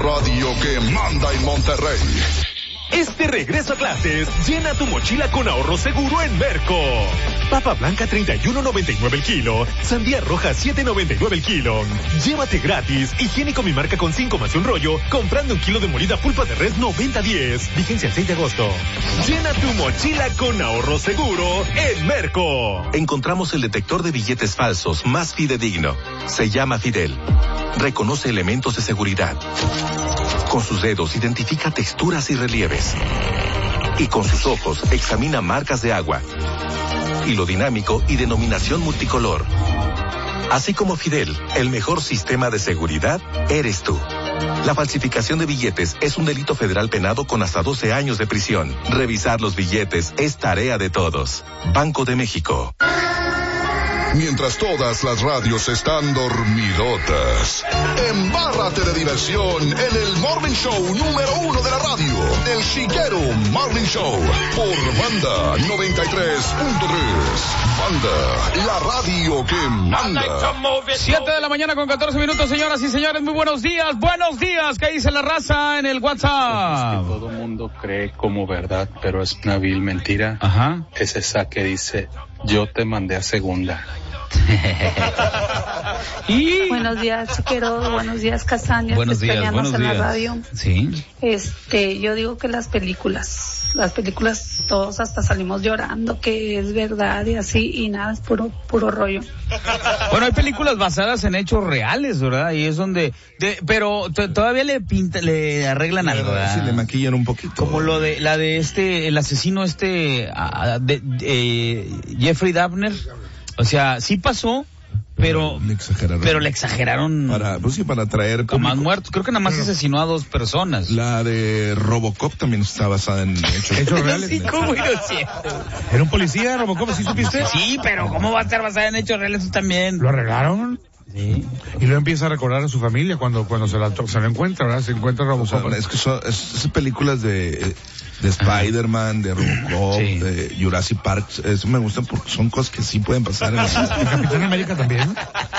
radio que manda en Monterrey. Este regreso a clases, llena tu mochila con ahorro seguro en Merco. Papa blanca 31.99 el kilo, sandía roja 7.99 el kilo. Llévate gratis higiénico mi marca con 5 más un rollo, comprando un kilo de molida pulpa de res 90-10. Vigencia el 6 de agosto. Llena tu mochila con ahorro seguro en Merco. Encontramos el detector de billetes falsos más fidedigno. Se llama Fidel. Reconoce elementos de seguridad. Con sus dedos identifica texturas y relieves. Y con sus ojos examina marcas de agua. Hilo dinámico y denominación multicolor. Así como Fidel, el mejor sistema de seguridad eres tú. La falsificación de billetes es un delito federal penado con hasta 12 años de prisión. Revisar los billetes es tarea de todos. Banco de México. Mientras todas las radios están dormidotas, embárrate de diversión en el Morning Show número 1 de la radio, El Chiquero Morning Show, por Banda 93.3. Banda, la radio que manda. 7 de la mañana con 14 minutos, señoras y señores, muy buenos días. Buenos días, ¿qué dice la raza en el WhatsApp? Es que todo mundo cree como verdad, pero es una vil mentira. Ajá. Es esa que dice, yo te mandé a segunda. Y... Buenos días, Chiquero. Buenos días, Castaña. Buenos días, buenos días. En la radio. Sí. Yo digo que las películas, todos hasta salimos llorando, que es verdad y así, y nada, es puro rollo. Bueno, hay películas basadas en hechos reales, ¿verdad? Y es donde, pero todavía le arreglan algo, ¿verdad? Sí, le maquillan un poquito. Como la de el asesino Jeffrey Dahmer. O sea, sí pasó, pero le exageraron. Para atraer con más muertos. Creo que nada más asesinó a 2 personas. La de Robocop también está basada en hechos reales. Sí, ¿cómo no es cierto? ¿Era un policía, Robocop? ¿Sí supiste? Sí, pero ¿cómo va a estar basada en hechos reales también? ¿Lo arreglaron? Sí. Y luego empieza a recordar a su familia cuando se lo encuentra, ¿verdad? Se encuentra Robocop. O sea, es que son películas de Spider-Man, de Robocop, sí, de Jurassic Park. Eso me gustan porque son cosas que sí pueden pasar en ¿El Capitán América también?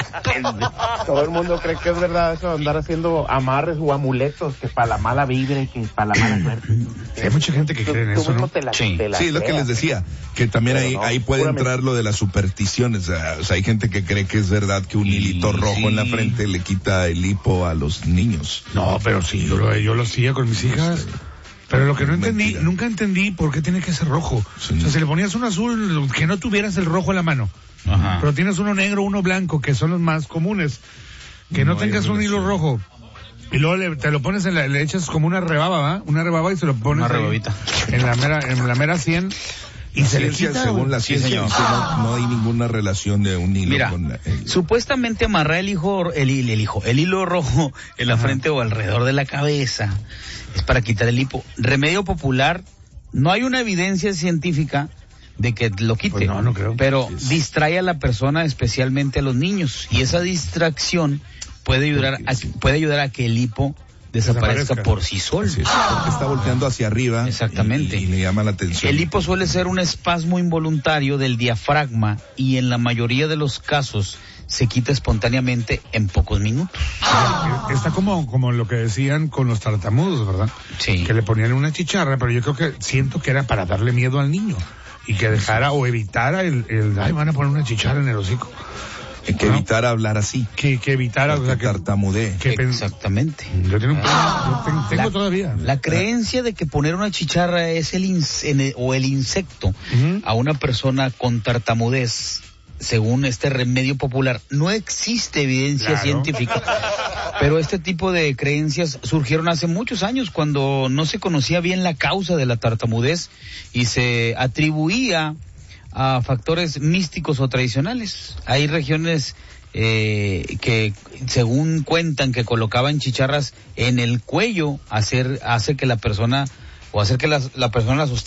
Todo el mundo cree que es verdad eso de andar haciendo amarres o amuletos, que para la mala vibra y que para la mala suerte. Hay mucha gente que cree en eso, ¿no? Sí, lo que les decía, que también ahí puede entrar lo de las supersticiones. O sea, hay gente que cree que es verdad que un hilito rojo en la frente le quita el hipo a los niños. No, pero sí, yo lo hacía con mis hijas. Pero lo que no entendí, nunca entendí por qué tiene que ser rojo. Sí. O sea, si le ponías un azul, que no tuvieras el rojo en la mano. Ajá. Pero tienes uno negro, uno blanco, que son los más comunes. Que no tengas un hilo rojo. Y luego te lo pones le echas como una rebaba, ¿va? Una rebaba y se lo pones una rebabita en la mera 100. Y se le quita, según la ciencia, no hay ninguna relación de un hilo. Mira, con supuestamente amarrar el hilo rojo en la frente o alrededor de la cabeza es para quitar el hipo. Remedio popular, no hay una evidencia científica de que lo quite. Pues no creo. Pero distrae a la persona, especialmente a los niños, y esa distracción puede ayudar a que el hipo desaparezca por sí solo. Sí, porque está volteando hacia arriba. Exactamente. Y le llama la atención. El hipo suele ser un espasmo involuntario del diafragma y en la mayoría de los casos se quita espontáneamente en pocos minutos. Está como lo que decían con los tartamudos, ¿verdad? Sí. Que le ponían una chicharra, pero yo siento que era para darle miedo al niño y que dejara o evitara van a poner una chicharra en el hocico. Que evitara hablar así. Que evitara, o sea, que tartamudee. Exactamente. Yo tengo todavía. La creencia de que poner una chicharra es el insecto a una persona con tartamudez, según este remedio popular, no existe evidencia científica. Pero este tipo de creencias surgieron hace muchos años cuando no se conocía bien la causa de la tartamudez y se atribuía a factores místicos o tradicionales. Hay regiones que según cuentan que colocaban chicharras en el cuello hace que la persona la persona la sostenga